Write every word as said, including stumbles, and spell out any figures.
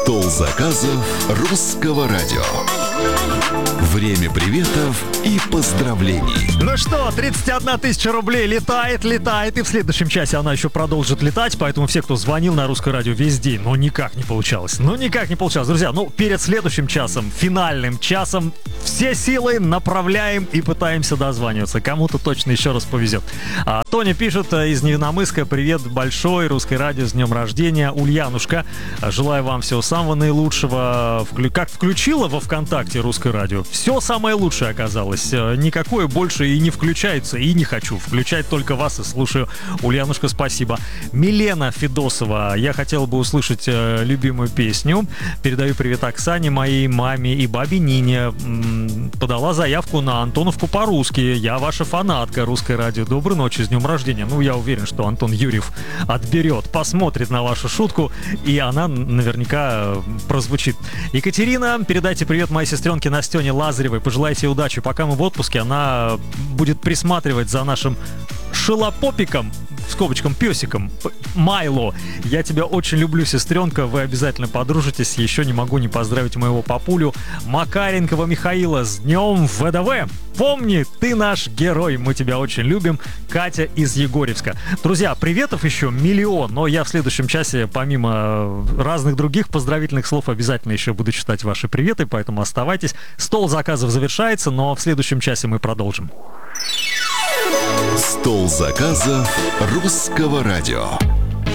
Стол заказов русского радио. Время приветов и поздравлений. Ну что, тридцать одна тысяча рублей летает, летает, и в следующем часе она еще продолжит летать, поэтому все, кто звонил на Русское радио весь день, ну никак не получалось, ну никак не получалось. Друзья, ну перед следующим часом, финальным часом, все силы направляем и пытаемся дозваниваться. Кому-то точно еще раз повезет. А, Тоня пишет из Невиномысска: привет большой, Русское радио, с днем рождения. Ульянушка, желаю вам всего самого наилучшего. Вклю... Как включила во ВКонтакте Русское радио, все самое лучшее оказалось. Никакое больше и не включается, и не хочу. Включать только вас и слушаю. Ульянушка, спасибо. Милена Федосова, я хотела бы услышать э, любимую песню. Передаю привет Оксане, моей маме и бабе Нине. М-м, подала заявку на Антоновку по-русски. Я ваша фанатка. Русское радио. Доброй ночи, с днем рождения. Ну, я уверен, что Антон Юрьев отберет, посмотрит на вашу шутку, и она наверняка прозвучит. Екатерина, передайте привет моей сестренке Настене Лазаревой. Пожелайте ей удачи. Пока мы в отпуске, она будет присматривать за нашим шелопопиком, в скобочкам песиком, Майло. Я тебя очень люблю, сестренка. Вы обязательно подружитесь. Еще не могу не поздравить моего папулю Макаренкова Михаила с днем ВДВ. Помни, ты наш герой. Мы тебя очень любим. Катя из Егорьевска. Друзья, приветов еще миллион. Но я в следующем часе, помимо разных других поздравительных слов, обязательно еще буду читать ваши приветы. Поэтому оставайтесь. Стол заказов завершается, но в следующем часе мы продолжим. Стол заказов русского радио.